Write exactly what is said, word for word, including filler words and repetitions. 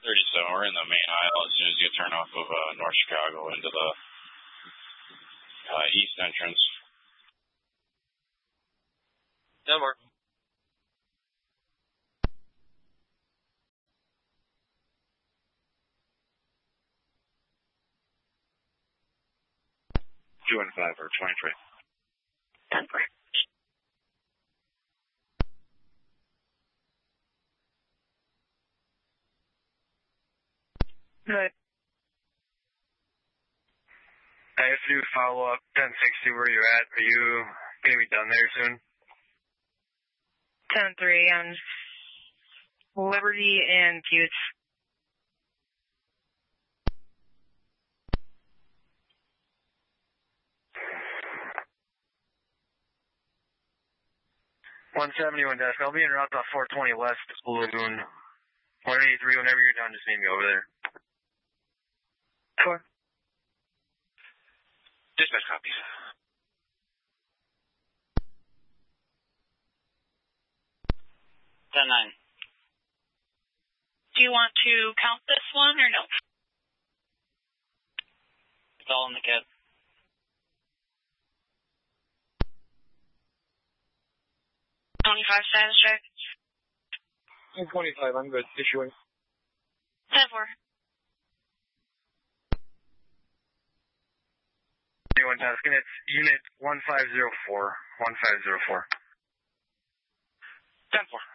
thirty-seven, we're in the main aisle as soon as you turn off of uh, North Chicago into the uh, east entrance. No more. Two and five or twenty-three. ten four. Right. I have to do a follow-up, ten sixty, where you at? Are you going to be done there soon? ten three on Liberty and Buttes. one seventy-one desk. I'll be en route to four twenty West Lagoon. one eighty-three, whenever you're done, just meet me over there. Four. Dispatch copies. ten nine. Do you want to count this one or no? It's all in the kit. twenty-five status check. twenty-five, I'm good. Issuing. ten four. One task, and it's unit one five zero four. one five zero four. ten four.